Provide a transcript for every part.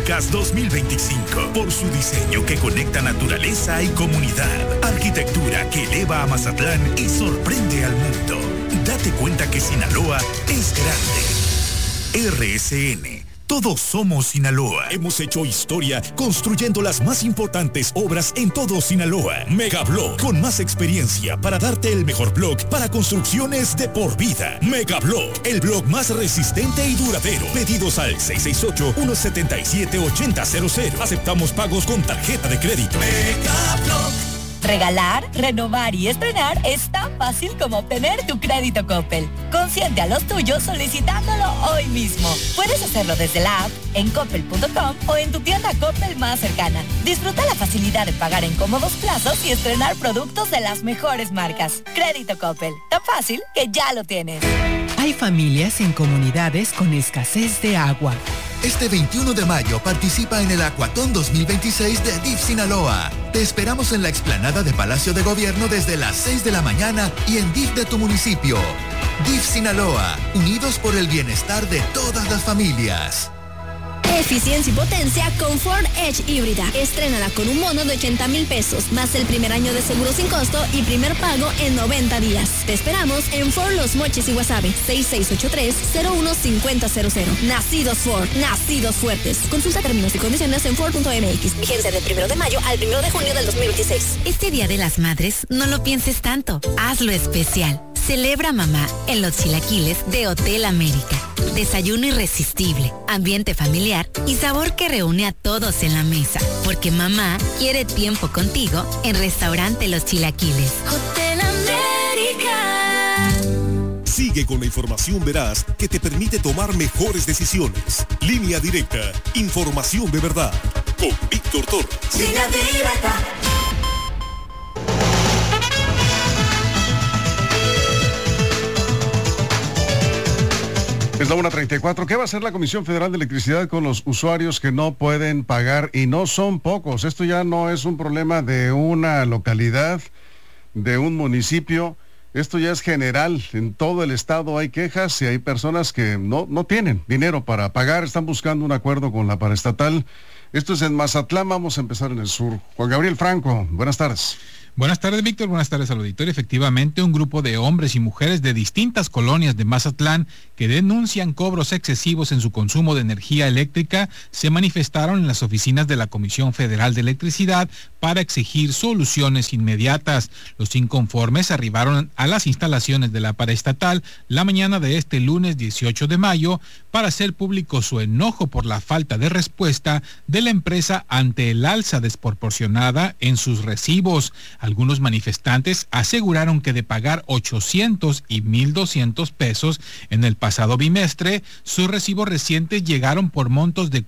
eléctricas 2025. Por su diseño que conecta naturaleza y comunidad. Arquitectura que eleva a Mazatlán y sorprende al mundo. Date cuenta que Sinaloa es grande. RSN. Todos somos Sinaloa. Hemos hecho historia construyendo las más importantes obras en todo Sinaloa. Megablock, con más experiencia para darte el mejor block para construcciones de por vida. Megablock, el block más resistente y duradero. Pedidos al 668-177-8000. Aceptamos pagos con tarjeta de crédito. Megablock. Regalar, renovar y estrenar es tan fácil como obtener tu crédito Coppel. Consiente a los tuyos solicitándolo hoy mismo. Puedes hacerlo desde la app, en coppel.com o en tu tienda Coppel más cercana. Disfruta la facilidad de pagar en cómodos plazos y estrenar productos de las mejores marcas. Crédito Coppel, tan fácil que ya lo tienes. Hay familias en comunidades con escasez de agua. Este 21 de mayo participa en el Acuatón 2026 de DIF Sinaloa. Te esperamos en la explanada de Palacio de Gobierno desde las 6 de la mañana y en DIF de tu municipio. DIF Sinaloa, unidos por el bienestar de todas las familias. Eficiencia y potencia con Ford Edge híbrida. Estrénala con un bono de 80,000 pesos, más el primer año de seguro sin costo y primer pago en 90 días. Te esperamos en Ford Los Mochis y Guasave, 6683-015000. Nacidos Ford, nacidos fuertes. Consulta términos y condiciones en Ford.mx. Vigencia del 1 de mayo al 1 de junio del 2026. Este Día de las Madres, no lo pienses tanto. Hazlo especial. Celebra mamá en los chilaquiles de Hotel América. Desayuno irresistible, ambiente familiar y sabor que reúne a todos en la mesa. Porque mamá quiere tiempo contigo en Restaurante Los Chilaquiles. Hotel América. Sigue con la información veraz que te permite tomar mejores decisiones. Línea Directa. Información de verdad. Con Víctor Torres. Línea Directa. Es la 1:34. ¿Qué va a hacer la Comisión Federal de Electricidad con los usuarios que no pueden pagar? Y no son pocos. Esto ya no es un problema de una localidad, de un municipio. Esto ya es general. En todo el estado hay quejas y hay personas que no tienen dinero para pagar. Están buscando un acuerdo con la paraestatal. Esto es en Mazatlán. Vamos a empezar en el sur. Juan Gabriel Franco, buenas tardes. Buenas tardes, Víctor. Buenas tardes al auditorio. Efectivamente, un grupo de hombres y mujeres de distintas colonias de Mazatlán que denuncian cobros excesivos en su consumo de energía eléctrica se manifestaron en las oficinas de la Comisión Federal de Electricidad para exigir soluciones inmediatas. Los inconformes arribaron a las instalaciones de la paraestatal la mañana de este lunes 18 de mayo para hacer público su enojo por la falta de respuesta de la empresa ante el alza desproporcionada en sus recibos. Algunos manifestantes aseguraron que de pagar 800 y 1,200 pesos en el pasado bimestre, sus recibos recientes llegaron por montos de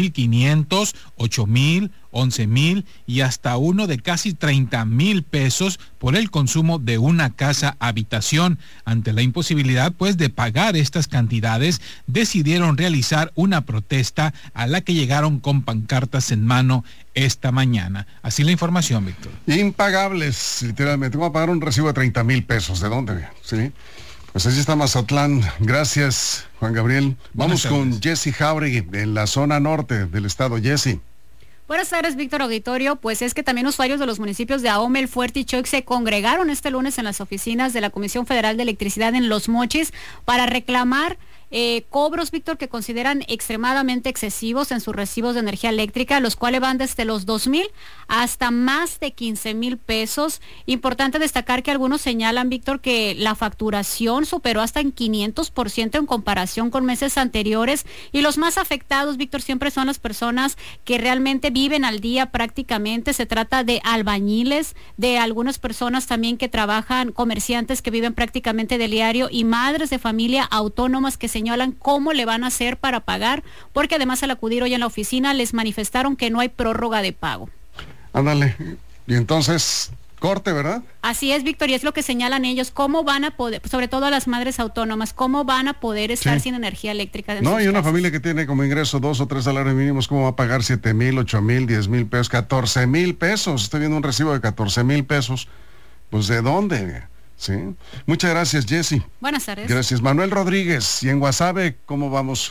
4,500, 8,000, 11,000 y hasta uno de casi 30,000 pesos por el consumo de una casa habitación. Ante la imposibilidad de pagar estas cantidades, decidieron realizar una protesta a la que llegaron con pancartas en mano esta mañana. Así la información, Víctor. Impagables, literalmente. ¿Cómo pagar un recibo de 30,000 pesos? ¿De dónde? Sí. Pues así está Mazatlán. Gracias, Juan Gabriel. Vamos con Jessy Jauregui en la zona norte del estado. Jessy. Buenas tardes, Víctor Auditorio. Pues es que también usuarios de los municipios de Ahome, El Fuerte y Choix se congregaron este lunes en las oficinas de la Comisión Federal de Electricidad en Los Mochis para reclamar cobros, Víctor, que consideran extremadamente excesivos en sus recibos de energía eléctrica, los cuales van desde los 2,000 hasta más de 15,000 pesos. Importante destacar que algunos señalan, Víctor, que la facturación superó hasta en 500% en comparación con meses anteriores, y los más afectados, Víctor, siempre son las personas que realmente viven al día prácticamente. Se trata de albañiles, de algunas personas también que trabajan, comerciantes que viven prácticamente del diario, y madres de familia autónomas que señalan cómo le van a hacer para pagar, porque además al acudir hoy en la oficina les manifestaron que no hay prórroga de pago. Ándale, y entonces, corte, ¿verdad? Así es, Víctor, y es lo que señalan ellos, cómo van a poder, sobre todo a las madres autónomas, cómo van a poder estar sin energía eléctrica. No, y una familia que tiene como ingreso 2 o 3 salarios mínimos, ¿cómo va a pagar 7,000, 8,000, 10,000 pesos, 14,000 pesos? Estoy viendo un recibo de 14,000 pesos. Pues, ¿de dónde? Sí. Muchas gracias, Jessy. Buenas tardes. Gracias. Manuel Rodríguez, y en Guasave, ¿cómo vamos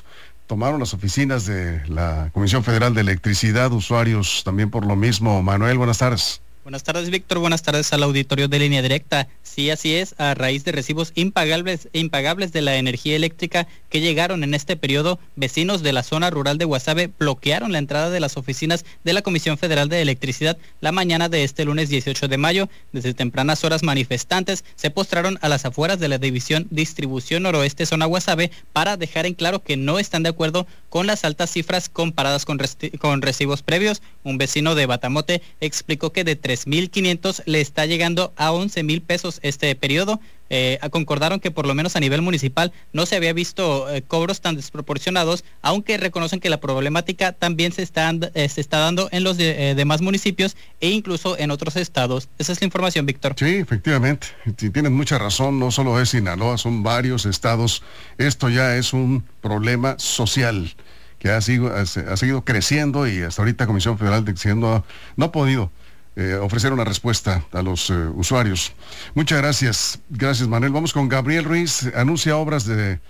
tomaron las oficinas de la Comisión Federal de Electricidad, usuarios también por lo mismo. Manuel, buenas tardes. Buenas tardes, Víctor. Buenas tardes al auditorio de Línea Directa. Sí, así es, a raíz de recibos impagables de la energía eléctrica que llegaron en este periodo, vecinos de la zona rural de Guasave bloquearon la entrada de las oficinas de la Comisión Federal de Electricidad la mañana de este lunes 18 de mayo. Desde tempranas horas, manifestantes se postraron a las afueras de la División Distribución Noroeste Zona Guasave para dejar en claro que no están de acuerdo con las altas cifras comparadas con recibos previos. Un vecino de Batamote explicó que de 3,500 le está llegando a 11,000 pesos este periodo. Concordaron que por lo menos a nivel municipal no se había visto cobros tan desproporcionados, aunque reconocen que la problemática también se está dando en los demás municipios e incluso en otros estados. Esa es la información, Víctor. Sí, efectivamente, tienen mucha razón, no solo es Sinaloa, son varios estados. Esto ya es un problema social que ha seguido creciendo y hasta ahorita Comisión Federal de Electricidad no ha podido ofrecer una respuesta a los usuarios. Muchas gracias. Gracias, Manuel. Vamos con Gabriel Ruiz. Anuncia obra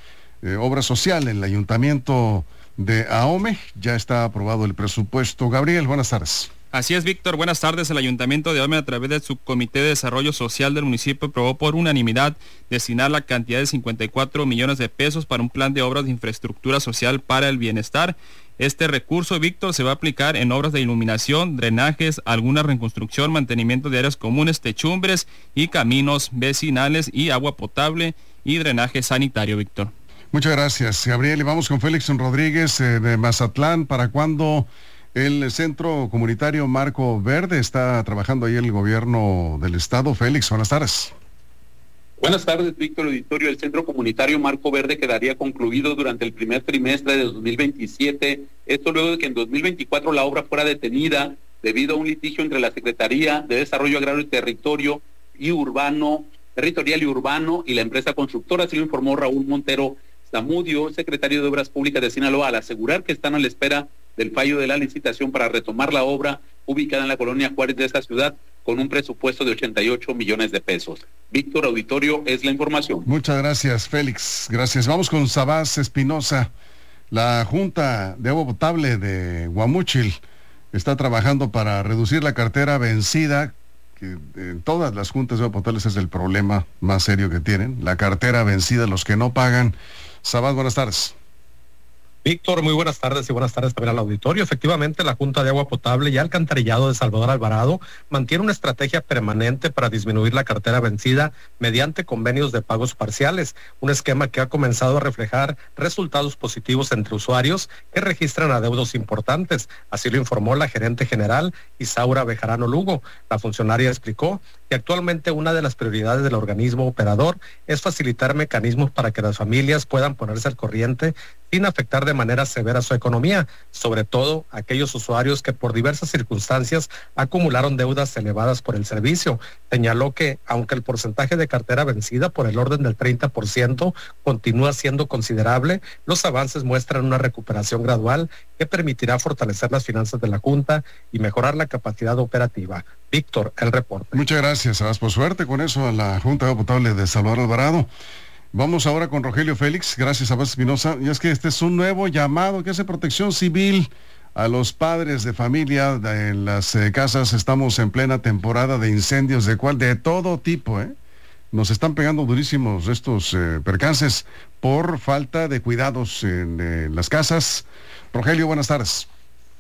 social en el Ayuntamiento de Ahome. Ya está aprobado el presupuesto. Gabriel, buenas tardes. Así es, Víctor. Buenas tardes. El Ayuntamiento de Ahome, a través del Subcomité de Desarrollo Social del municipio, aprobó por unanimidad destinar la cantidad de 54 millones de pesos para un plan de obras de infraestructura social para el bienestar. Este recurso, Víctor, se va a aplicar en obras de iluminación, drenajes, alguna reconstrucción, mantenimiento de áreas comunes, techumbres y caminos vecinales y agua potable y drenaje sanitario, Víctor. Muchas gracias, Gabriel. Y vamos con Félix Rodríguez de Mazatlán. ¿Para cuándo el Centro Comunitario Marco Verde? Está trabajando ahí el gobierno del estado. Félix, buenas tardes. Buenas tardes, Víctor Auditorio. El Centro Comunitario Marco Verde quedaría concluido durante el primer trimestre de 2027. Esto luego de que en 2024 la obra fuera detenida debido a un litigio entre la Secretaría de Desarrollo Agrario y Territorial y Urbano y la empresa constructora. Así lo informó Raúl Montero Zamudio, secretario de Obras Públicas de Sinaloa, al asegurar que están a la espera del fallo de la licitación para retomar la obra ubicada en la colonia Juárez de esta ciudad, con un presupuesto de 88 millones de pesos. Víctor Auditorio, es la información. Muchas gracias, Félix. Gracias. Vamos con Sabás Espinosa. La Junta de Agua Potable de Guamúchil está trabajando para reducir la cartera vencida, que en todas las juntas de agua potable es el problema más serio que tienen, la cartera vencida, los que no pagan. Sabás, buenas tardes. Víctor, muy buenas tardes y buenas tardes también al auditorio. Efectivamente, la Junta de Agua Potable y Alcantarillado de Salvador Alvarado mantiene una estrategia permanente para disminuir la cartera vencida mediante convenios de pagos parciales, un esquema que ha comenzado a reflejar resultados positivos entre usuarios que registran adeudos importantes. Así lo informó la gerente general Isaura Bejarano Lugo. La funcionaria explicó que actualmente una de las prioridades del organismo operador es facilitar mecanismos para que las familias puedan ponerse al corriente sin afectar de manera severa su economía, sobre todo aquellos usuarios que por diversas circunstancias acumularon deudas elevadas por el servicio. Señaló que, aunque el porcentaje de cartera vencida por el orden del 30% continúa siendo considerable, los avances muestran una recuperación gradual que permitirá fortalecer las finanzas de la Junta y mejorar la capacidad operativa. Víctor, el reporte. Muchas gracias, Sabás. Por suerte con eso a la Junta de Agua Potable de Salvador Alvarado. Vamos ahora con Rogelio Félix. Gracias, Sabás Espinosa. Y es que este es un nuevo llamado que hace Protección Civil a los padres de familia en las casas. Estamos en plena temporada de incendios de todo tipo, Nos están pegando durísimos estos percances por falta de cuidados en las casas. Rogelio, buenas tardes.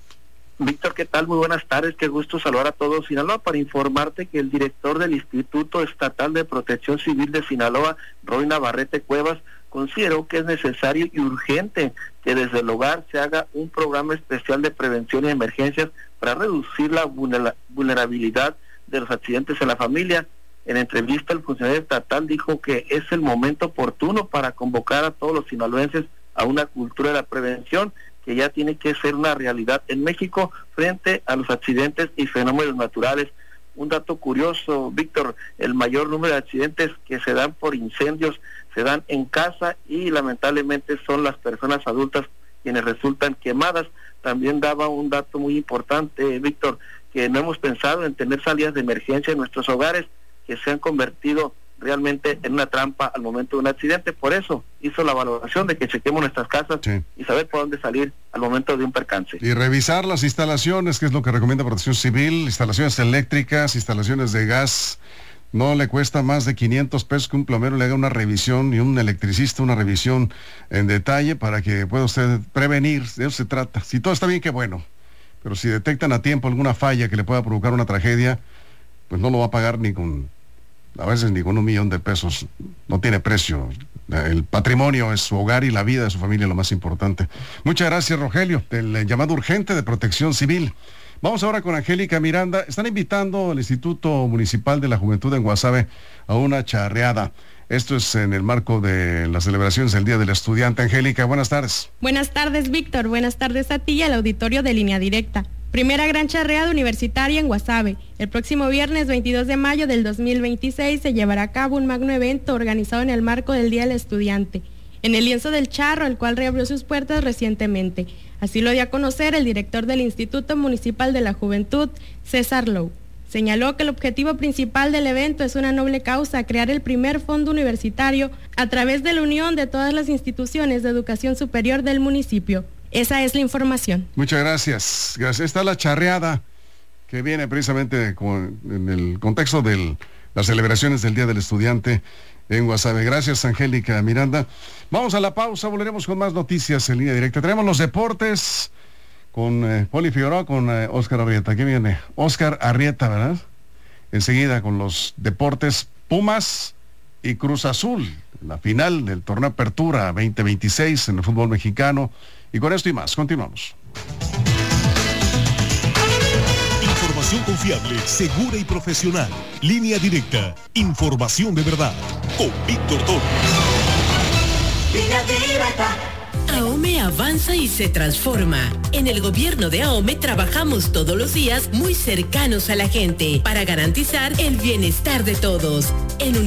Víctor, ¿qué tal? Muy buenas tardes, qué gusto saludar a todos Sinaloa para informarte que el director del Instituto Estatal de Protección Civil de Sinaloa, Roy Navarrete Cuevas, consideró que es necesario y urgente que desde el hogar se haga un programa especial de prevención y emergencias para reducir la vulnerabilidad de los accidentes en la familia. En entrevista, el funcionario estatal dijo que es el momento oportuno para convocar a todos los sinaloenses a una cultura de la prevención que ya tiene que ser una realidad en México frente a los accidentes y fenómenos naturales. Un dato curioso, Víctor, el mayor número de accidentes que se dan por incendios se dan en casa y lamentablemente son las personas adultas quienes resultan quemadas. También daba un dato muy importante, Víctor, que no hemos pensado en tener salidas de emergencia en nuestros hogares, que se han convertido realmente en una trampa al momento de un accidente. Por eso hizo la valoración de que chequemos nuestras casas y saber por dónde salir al momento de un percance. Y revisar las instalaciones, que es lo que recomienda Protección Civil, instalaciones eléctricas, instalaciones de gas. No le cuesta más de 500 pesos que un plomero le haga una revisión y un electricista una revisión en detalle para que pueda usted prevenir. De eso se trata. Si todo está bien, qué bueno. Pero si detectan a tiempo alguna falla que le pueda provocar una tragedia, pues no lo va a pagar a veces ni con $1,000,000 de pesos. No tiene precio. El patrimonio es su hogar y la vida de su familia lo más importante. Muchas gracias, Rogelio, del llamado urgente de Protección Civil. Vamos ahora con Angélica Miranda. Están invitando al Instituto Municipal de la Juventud en Guasave a una charreada. Esto es en el marco de las celebraciones del Día del Estudiante. Angélica, buenas tardes. Buenas tardes, Víctor. Buenas tardes a ti y al auditorio de Línea Directa. Primera gran charreada universitaria en Guasave. El próximo viernes 22 de mayo del 2026 se llevará a cabo un magno evento organizado en el marco del Día del Estudiante, en el lienzo del Charro, el cual reabrió sus puertas recientemente. Así lo dio a conocer el director del Instituto Municipal de la Juventud, César Lowe. Señaló que el objetivo principal del evento es una noble causa, crear el primer fondo universitario a través de la unión de todas las instituciones de educación superior del municipio. Esa es la información. Muchas gracias. Gracias. Está la charreada que viene precisamente en el contexto de las celebraciones del Día del Estudiante en Guasave. Gracias, Angélica Miranda. Vamos a la pausa, volveremos con más noticias en Línea Directa. Tenemos los deportes con Poli Figueroa, con Óscar Arrieta. ¿Qué viene? Óscar Arrieta, ¿verdad? Enseguida con los deportes, Pumas y Cruz Azul, la final del torneo Apertura 2026 en el fútbol mexicano. Y con esto y más, continuamos. Información confiable, segura y profesional. Línea Directa. Información de verdad. Con Víctor Torres. Línea Directa. AOME avanza y se transforma. En el gobierno de AOME trabajamos todos los días muy cercanos a la gente para garantizar el bienestar de todos. En